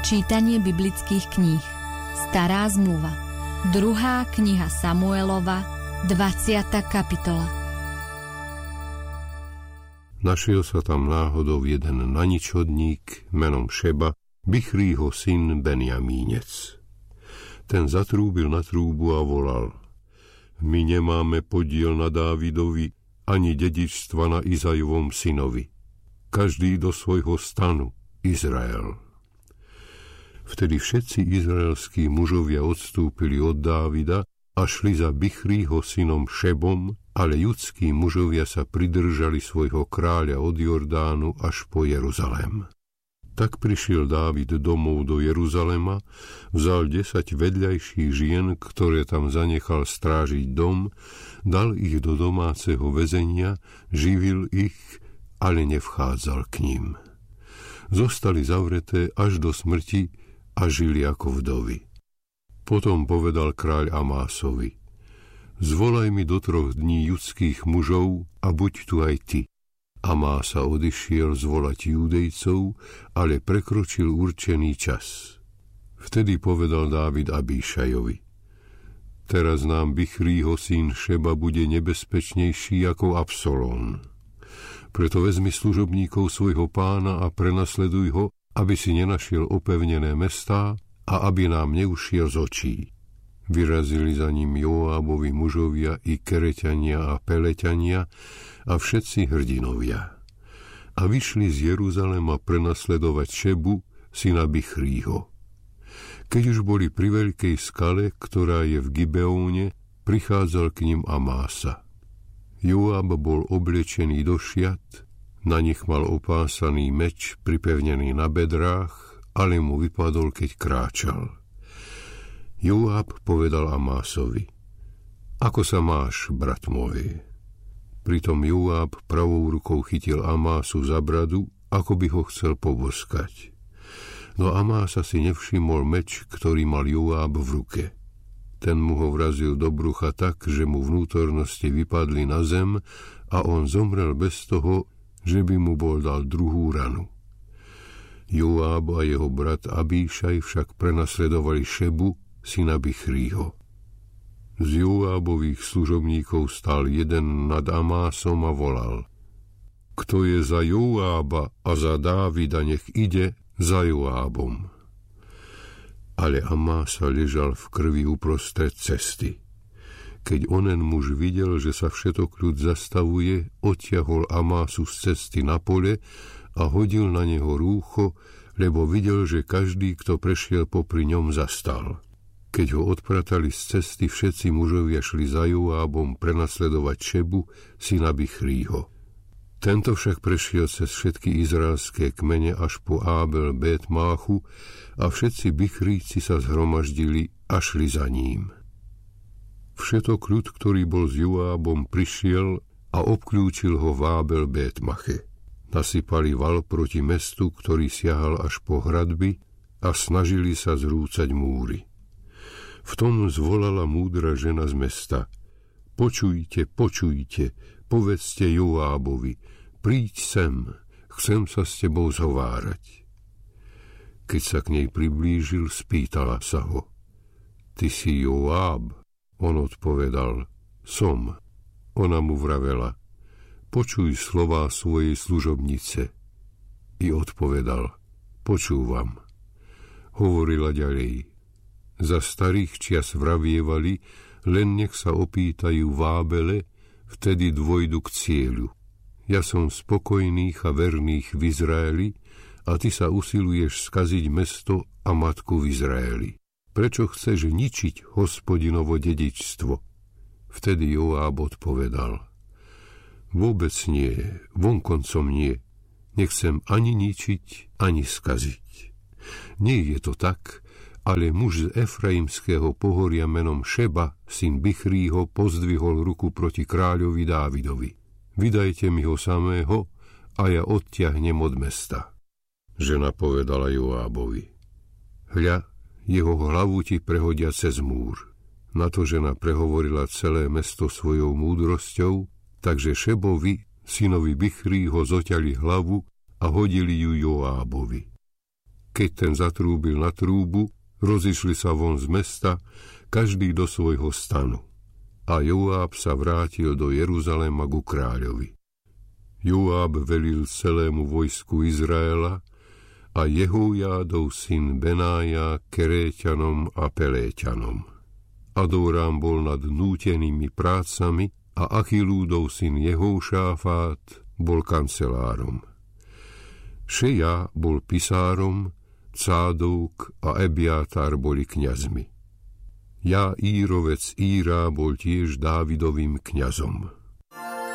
Čítanie biblických kníh. Stará zmluva. 2. kniha Samuelova, 20. kapitola. Našiel sa tam náhodou jeden naničodník menom Šeba, Bichrího syn Benjamínec. Ten zatrúbil na trúbu a volal: My nemáme podiel na Dávidovi, ani dedičstva na Izajovom synovi. Každý do svojho stanu, Izrael. Vtedy všetci izraelskí mužovia odstúpili od Dávida a šli za Bichrího synom Šebom, ale judskí mužovia sa pridržali svojho kráľa od Jordánu až po Jeruzalém. Tak prišiel Dávid domov do Jeruzalema, vzal 10 vedľajších žien, ktoré tam zanechal strážiť dom, dal ich do domáceho väzenia, živil ich, ale nevchádzal k ním. Zostali zavreté až do smrti a žili ako vdovy. Potom povedal kráľ Amásovi: Zvolaj mi do 3 dní judských mužov a buď tu aj ty. Amása odišiel zvolať Júdejcov, ale prekročil určený čas. Vtedy povedal Dávid Abíšajovi: Teraz nám Bichrího syn Šeba bude nebezpečnejší ako Absalón. Preto vezmi služobníkov svojho pána a prenasleduj ho, aby si nenašiel opevnené mestá a aby nám neušiel z očí. Vyrazili za ním Joábovi mužovia i Kereťania a Peleťania a všetci hrdinovia. A vyšli z Jeruzalema prenasledovať Šebu, syna Bichrího. Keď už boli pri veľkej skale, ktorá je v Gibeóne, prichádzal k ním Amása. Joáb bol oblečený do šiat, na nich mal opásaný meč pripevnený na bedrách, ale mu vypadol, keď kráčal. Joáb povedal Amásovi: Ako sa máš, brat môj? Pritom Joáb pravou rukou chytil Amásu za bradu, ako by ho chcel poboskať. No Amása si nevšimol meč, ktorý mal Joáb v ruke. Ten mu ho vrazil do brucha tak, že mu vnútornosti vypadli na zem a on zomrel bez toho, že by mu bol dal druhú ranu. Joáb a jeho brat Abíšaj však prenasledovali Šebu, syna Bichrího. Z Joábových služobníkov stál jeden nad Amásom a volal: Kto je za Joába a za Dávida, nech ide za Joábom. Ale Amása ležal v krvi uprostred cesty. Keď onen muž videl, že sa všetok ľud zastavuje, odtiahol Amásu z cesty na pole a hodil na neho rúcho, lebo videl, že každý, kto prešiel popri ňom, zastal. Keď ho odpratali z cesty, všetci mužovia šli za Joábom prenasledovať Šebu, syna Bichrího. Tento však prešiel cez všetky izraelské kmene až po Ábel Bet-Máchu a všetci Bichríci sa zhromaždili a šli za ním. Všetok ľud, ktorý bol s Joábom, prišiel a obklúčil ho v Ábel Bet-Mache. Nasypali val proti mestu, ktorý siahal až po hradby, a snažili sa zrúcať múry. V tom zvolala múdra žena z mesta: Počujte, počujte, povedzte Joábovi: Príď sem, chcem sa s tebou zhovárať. Keď sa k nej priblížil, spýtala sa ho: Ty si Joáb? On odpovedal: Som. Ona mu vravela: Počuj slová svojej služobnice. I odpovedal: Počúvam. Hovorila ďalej: Za starých čias vravievali, len nech sa opýtajú v Ábele, vtedy dôjdu k cieľu. Ja som spokojných a verných v Izraeli a ty sa usiluješ skaziť mesto a matku v Izraeli. Prečo chceš ničiť Hospodinovo dedičstvo? Vtedy Joáb odpovedal: Vôbec nie, vonkoncom nie. Nechcem ani ničiť, ani skaziť. Nie je to tak, ale muž z Efraimského pohoria menom Šeba, syn Bichrího, pozdvihol ruku proti kráľovi Dávidovi. Vydajte mi ho samého a ja odtiahnem od mesta. Žena povedala Joábovi: Hľa, jeho hlavu ti prehodia cez múr. Na to žena prehovorila celé mesto svojou múdrosťou, takže Šebovi, synovi Bichrího, zoťali hlavu a hodili ju Joábovi. Keď ten zatrúbil na trúbu, rozišli sa von z mesta, každý do svojho stanu. A Joáb sa vrátil do Jeruzalema ku kráľovi. Joáb velil celému vojsku Izraela a Jehojádov syn Benája Keréťanom a Peléťanom. Adórám bol nad nútenými prácami a Achilúdov syn Jehoušáfát bol kancelárom. Šeja bol pisárom, Cádok a Ebiatar boli kňazmi. Jaírovec Íra bol tiež Dávidovým kňazom.